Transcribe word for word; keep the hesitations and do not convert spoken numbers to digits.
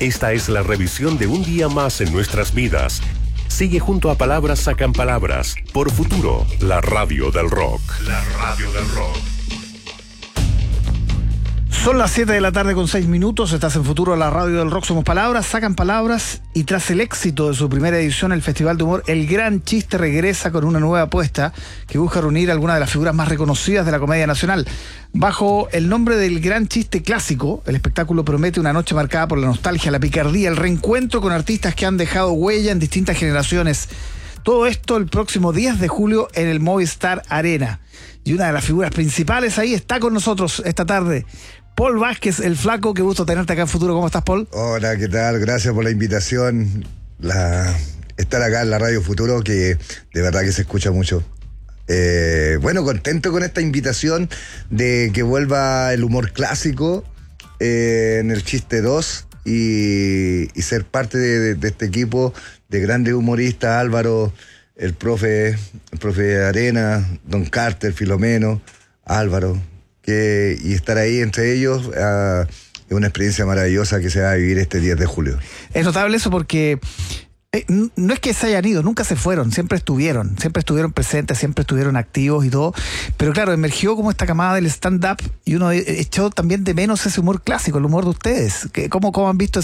Esta es la revisión de un día más en nuestras vidas. Sigue junto a Palabras Sacan Palabras, por Futuro, la radio del rock. La radio del rock. Son las siete de la tarde con seis minutos, estás en Futuro, la radio del rock. Somos Palabras, Sacan Palabras, y tras el éxito de su primera edición, el Festival de Humor El Gran Chiste regresa con una nueva apuesta que busca reunir a algunas de las figuras más reconocidas de la comedia nacional. Bajo el nombre del Gran Chiste Clásico, el espectáculo promete una noche marcada por la nostalgia, la picardía, el reencuentro con artistas que han dejado huella en distintas generaciones. Todo esto el próximo diez de julio en el Movistar Arena. Y una de las figuras principales ahí está con nosotros esta tarde, Paul Vázquez, el Flaco. Qué gusto tenerte acá en Futuro. ¿Cómo estás, Paul? Hola, ¿qué tal? Gracias por la invitación. La, estar acá en la Radio Futuro, que de verdad que se escucha mucho. Eh, bueno, contento con esta invitación de que vuelva el humor clásico eh, en el Chiste dos y, y ser parte de, de, de este equipo de grandes humoristas, Álvaro, el profe, el profe Arena, Don Carter, Filomeno, Álvaro. Que, y estar ahí entre ellos uh, es una experiencia maravillosa que se va a vivir este diez de julio. Es notable eso porque eh, no es que se hayan ido, nunca se fueron, siempre estuvieron, siempre estuvieron presentes, siempre estuvieron activos y todo, pero claro, emergió como esta camada del stand-up y uno echó también de menos ese humor clásico, el humor de ustedes. ¿Cómo, cómo han visto